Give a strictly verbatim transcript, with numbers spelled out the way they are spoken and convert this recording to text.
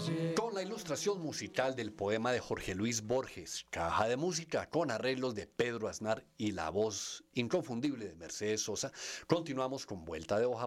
Con la ilustración musical del poema de Jorge Luis Borges, caja de música con arreglos de Pedro Aznar y la voz inconfundible de Mercedes Sosa, continuamos con Vuelta de Hoja